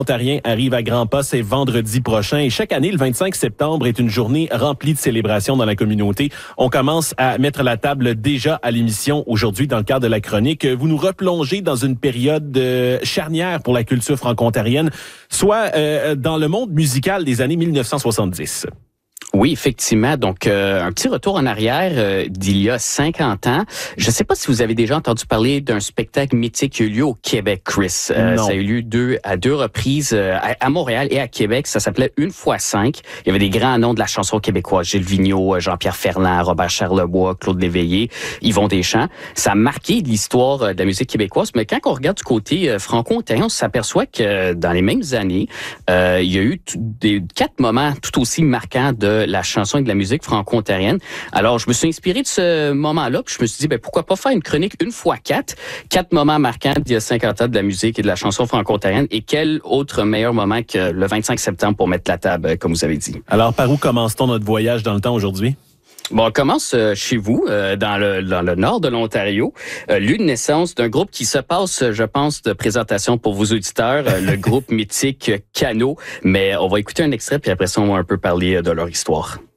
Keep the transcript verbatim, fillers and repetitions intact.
Ontarien arrive à grands pas, c'est vendredi prochain. Et chaque année, le vingt-cinq septembre est une journée remplie de célébrations dans la communauté. On commence à mettre la table déjà à l'émission aujourd'hui dans le cadre de la chronique. Vous nous replongez dans une période euh, charnière pour la culture franco-ontarienne, soit euh, dans le monde musical des années mille neuf cent soixante-dix. Oui, effectivement. Donc, euh, un petit retour en arrière euh, d'il y a cinquante ans. Je ne sais pas si vous avez déjà entendu parler d'un spectacle mythique qui a eu lieu au Québec, Chris. Euh, ça a eu lieu deux, à deux reprises euh, à, à Montréal et à Québec. Ça s'appelait Une fois cinq. Il y avait des grands noms de la chanson québécoise. Gilles Vigneault, Jean-Pierre Ferland, Robert Charlebois, Claude Léveillé, Yvon Deschamps. Ça a marqué l'histoire de la musique québécoise. Mais quand on regarde du côté euh, franco-ontarien, on s'aperçoit que dans les mêmes années, euh, il y a eu t- des, quatre moments tout aussi marquants de la chanson et de la musique franco-ontarienne. Alors, je me suis inspiré de ce moment-là, puis je me suis dit, ben pourquoi pas faire une chronique une fois quatre, quatre moments marquants d'il y a cinquante ans de la musique et de la chanson franco-ontarienne, et quel autre meilleur moment que le vingt-cinq septembre pour mettre la table, comme vous avez dit. Alors, par où commence-t-on notre voyage dans le temps aujourd'hui? Bon, on commence euh, chez vous, euh, dans le dans le nord de l'Ontario, euh, lieu de naissance d'un groupe qui se passe, je pense, de présentation pour vos auditeurs, euh, le groupe mythique Cano. Mais on va écouter un extrait, puis après ça, on va un peu parler de leur histoire.